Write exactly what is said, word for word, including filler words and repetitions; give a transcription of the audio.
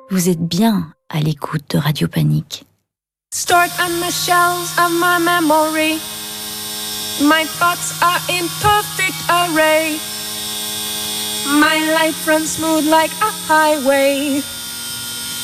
Vous êtes bien à l'écoute de Radio Panique. Stored on the shelves of my memory, my thoughts are in perfect array. My life runs smooth like a highway.